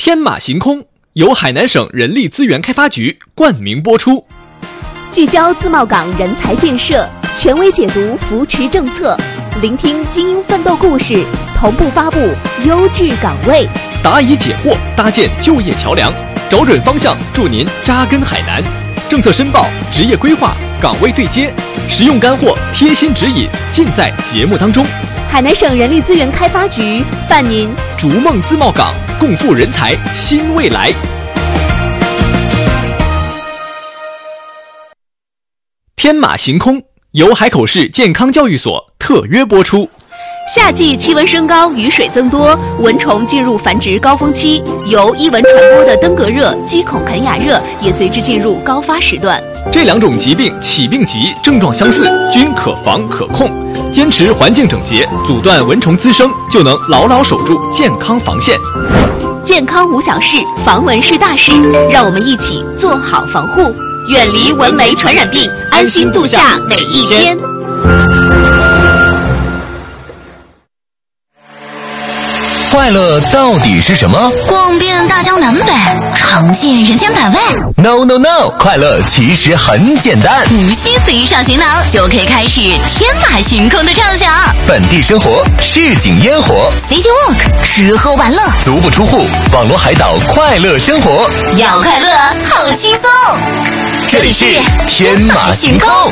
天马行空由海南省人力资源开发局冠名播出， 聚焦自贸港人才建设，权威解读扶持政策，聆听精英奋斗故事，同步发布优质岗位， 答疑解惑，搭建就业桥梁，找准方向，助您扎根海南。政策申报、职业规划、岗位对接，实用干货、贴心指引，尽在节目当中。 海南省人力资源开发局伴您逐梦自贸港，共赴人才新未来。天马行空由海口市健康教育所特约播出。 夏季气温升高，雨水增多，蚊虫进入繁殖高峰期，由伊蚊传播的登革热、鸡孔啃哑热也随之进入高发时段。 这两种疾病起病急，症状相似，均可防可控。坚持环境整洁，阻断蚊虫滋生，就能牢牢守住健康防线。 健康无小事，防蚊是大事，让我们一起做好防护，远离蚊媒传染病，安心度夏每一天。 快乐到底是什么？ 逛遍大江南北，尝遍人间百味。 No No No， 快乐其实很简单， 无需随意上行囊，就可以开始天马行空的畅想。 本地生活，市井烟火 City Walk， 吃喝玩乐， 足不出户，网络海岛快乐生活， 要快乐好轻松。 这里是天马行空。